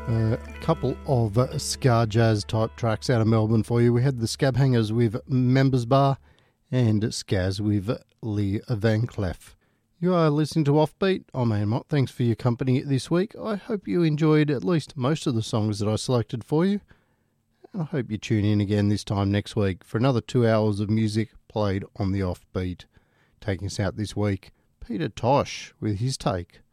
A couple of ska jazz type tracks out of Melbourne for you. We had the Scab Hangers with Members Bar and Skaz with Lee Van Cleef. You are listening to Offbeat. I'm Ian Mott. Thanks for your company this week. I hope you enjoyed at least most of the songs that I selected for you. I hope you tune in again this time next week for another 2 hours of music played on the Offbeat. Taking us out this week, Peter Tosh with his take